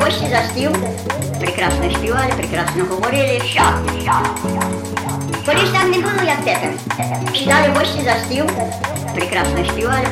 гості за стіл, прекрасно співали, прекрасно говорили, все. Колись так не було, як тепер. Сідали гості за стіл, прекрасно співали,